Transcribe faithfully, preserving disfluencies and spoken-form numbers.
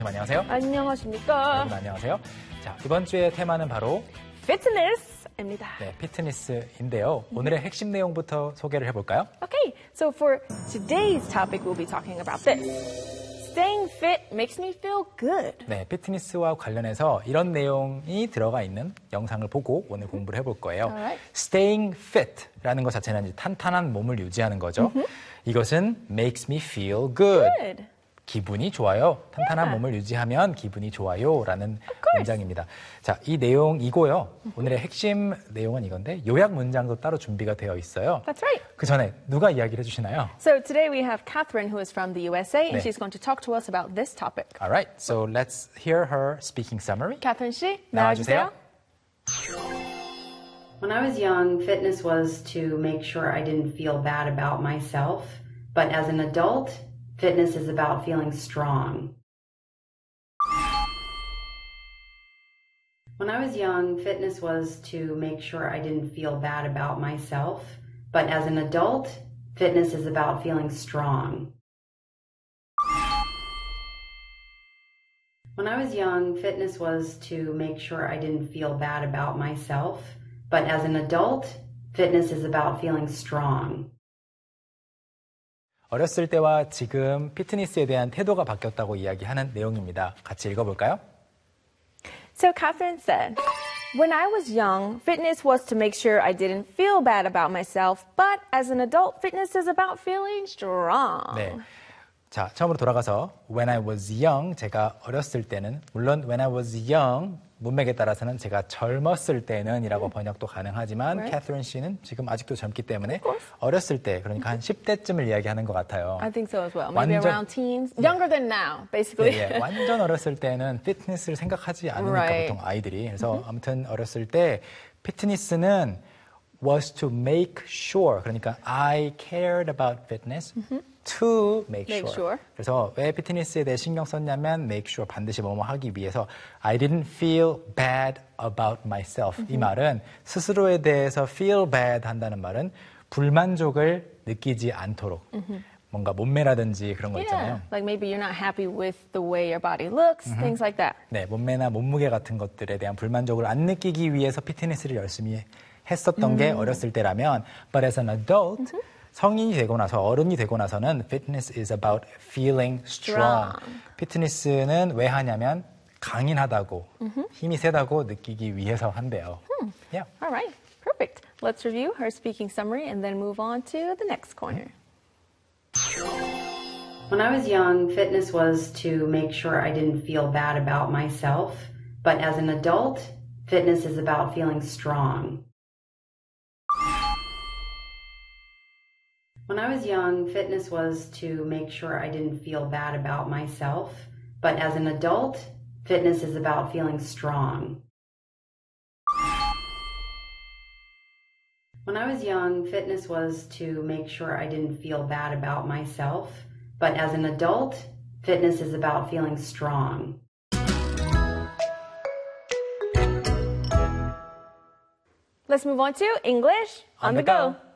안녕하세요. 안녕하십니까. 여러분 안녕하세요. 자, 이번 주의 테마는 바로 피트니스입니다. 네, 피트니스인데요. 오늘의 핵심 내용부터 소개를 해볼까요? Okay, so for today's topic, we'll be talking about this. Staying fit makes me feel good. 네, 피트니스와 관련해서 이런 내용이 들어가 있는 영상을 보고 오늘 공부를 해볼 거예요. Alright. Staying fit라는 것 자체는 이제 탄탄한 몸을 유지하는 거죠. Mm-hmm. 이것은 makes me feel good. Good. 기분이 좋아요. 탄탄한 Yeah. 몸을 유지하면 기분이 좋아요라는 문장입니다. 자, 이 내용이고요. 오늘의 핵심 내용은 이건데 요약 문장도 따로 준비가 되어 있어요. That's right. 그 전에 누가 이야기를 해주시나요? So today we have Catherine, who is from the U S A, and 네. she's going to talk to us about this topic. Alright, so let's hear her speaking summary. Catherine 씨, 나와주세요. 나와주세요. When I was young, fitness was to make sure I didn't feel bad about myself. But as an adult, fitness is about feeling strong. When I was young, fitness was to make sure I didn't feel bad about myself. But as an adult, fitness is about feeling strong. When I was young, fitness was to make sure I didn't feel bad about myself. But as an adult, fitness is about feeling strong. 어렸을 때와 지금 피트니스에 대한 태도가 바뀌었다고 이야기하는 내용입니다. 같이 읽어볼까요? So Catherine said, when I was young, fitness was to make sure I didn't feel bad about myself, but as an adult, fitness is about feeling strong. 네. 자, 처음으로 돌아가서 when I was young, 제가 어렸을 때는 물론 when I was young, 문맥에 따라서는 제가 젊었을 때는 이라고 번역도 가능하지만 Right. 캐서린 씨는 지금 아직도 젊기 때문에 어렸을 때, 그러니까 한 십 대쯤을 이야기하는 것 같아요. I think so as well. Maybe 완전- around teens. Younger than now, basically. 예, 예. 완전 어렸을 때는 피트니스를 생각하지 않으니까 Right. 보통 아이들이. 그래서 아무튼 어렸을 때 피트니스는 was to make sure. 그러니까 I cared about fitness to make, Make sure. sure. 그래서 왜 피트니스에 대해 신경 썼냐면 make sure, 반드시 뭐뭐 하기 위해서 I didn't feel bad about myself. 이 말은 스스로에 대해서 feel bad 한다는 말은 불만족을 느끼지 않도록 뭔가 몸매라든지 그런 거 Yeah, 있잖아요. like maybe you're not happy with the way your body looks, things like that. 네, 몸매나 몸무게 같은 것들에 대한 불만족을 안 느끼기 위해서 피트니스를 열심히 했었던 게 어렸을 때라면 but as an adult, 성인이 되고 나서 어른이 되고 나서는 fitness is about feeling strong. Strong. 피트니스는 왜 하냐면 강인하다고, 힘이 세다고 느끼기 위해서 한대요. Yeah. All right, perfect. Let's review her speaking summary and then move on to the next corner. When I was young, fitness was to make sure I didn't feel bad about myself. But as an adult, fitness is about feeling strong. When I was young, fitness was to make sure I didn't feel bad about myself. But as an adult, fitness is about feeling strong. When I was young, fitness was to make sure I didn't feel bad about myself. But as an adult, fitness is about feeling strong. Let's move on to English on, On the the go. go.